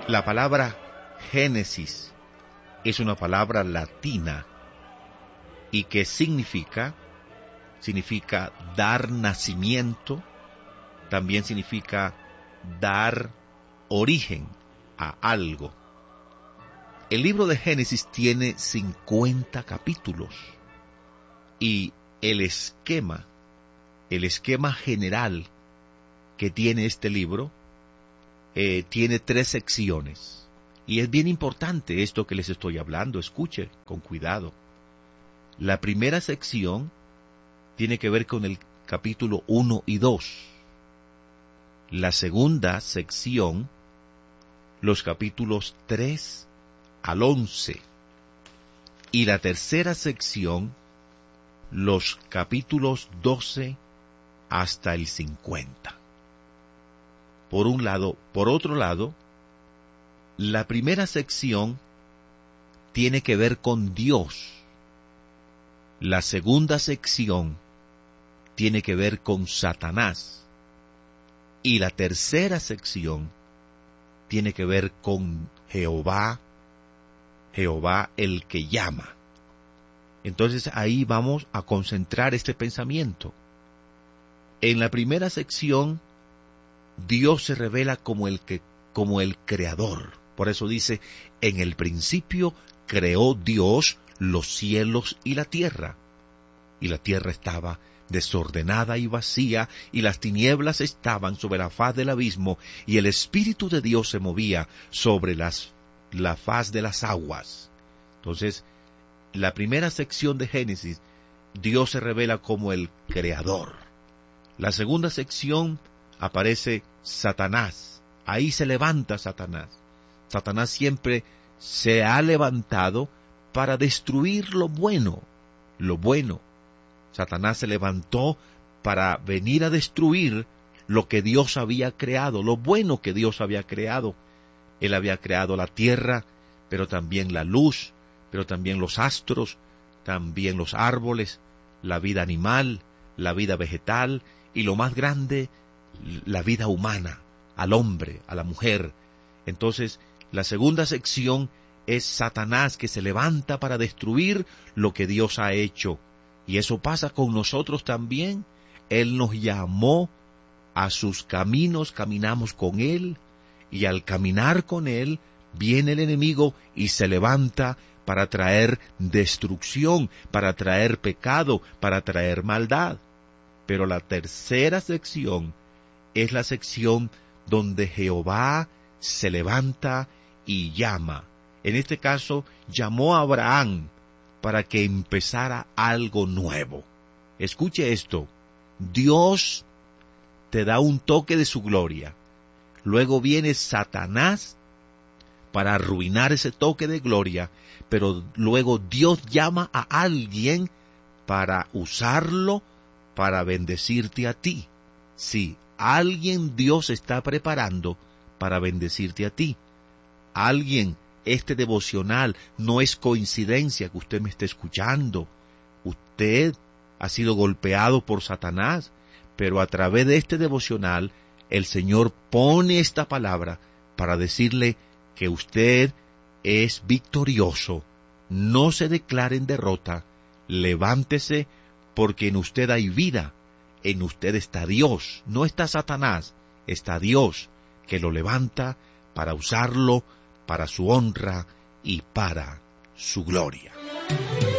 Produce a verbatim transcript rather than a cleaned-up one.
La palabra Génesis es una palabra latina y que significa, significa dar nacimiento, también significa dar origen a algo. El libro de Génesis tiene cincuenta capítulos y el esquema, el esquema general que tiene este libro eh, tiene tres secciones. Y es bien importante esto que les estoy hablando, escuche con cuidado. La primera sección tiene que ver con el capítulo uno y dos. La segunda sección, los capítulos tres al once. Y la tercera sección, los capítulos doce hasta el cincuenta. Por un lado, por otro lado, la primera sección tiene que ver con Dios. La segunda sección tiene que ver con Satanás. Y la tercera sección tiene que ver con Jehová, Jehová el que llama. Entonces ahí vamos a concentrar este pensamiento. En la primera sección, Dios se revela como el que, como el creador. Por eso dice, en el principio creó Dios los cielos y la tierra. Y la tierra estaba desordenada y vacía, y las tinieblas estaban sobre la faz del abismo, y el Espíritu de Dios se movía sobre las, la faz de las aguas. Entonces, la primera sección de Génesis, Dios se revela como el creador. La segunda sección aparece Satanás. Ahí se levanta Satanás. Satanás siempre se ha levantado para destruir lo bueno, lo bueno. Satanás se levantó para venir a destruir lo que Dios había creado, lo bueno que Dios había creado. Él había creado la tierra, pero también la luz, pero también los astros, también los árboles, la vida animal, la vida vegetal y lo más grande, la vida humana, al hombre, a la mujer. Entonces, la segunda sección es Satanás que se levanta para destruir lo que Dios ha hecho. Y eso pasa con nosotros también. Él nos llamó a sus caminos, caminamos con Él, y al caminar con Él, viene el enemigo y se levanta para traer destrucción, para traer pecado, para traer maldad. Pero la tercera sección es la sección donde Jehová se levanta y llama. En este caso, llamó a Abraham para que empezara algo nuevo. Escuche esto. Dios te da un toque de su gloria. Luego viene Satanás para arruinar ese toque de gloria, pero luego Dios llama a alguien para usarlo para bendecirte a ti. Sí, alguien Dios está preparando para bendecirte a ti. Alguien, este devocional no es coincidencia que usted me esté escuchando. Usted ha sido golpeado por Satanás, pero a través de este devocional el Señor pone esta palabra para decirle que usted es victorioso. No se declare en derrota. Levántese, porque en usted hay vida. En usted está Dios. No está Satanás, está Dios, que lo levanta para usarlo para su honra y para su gloria.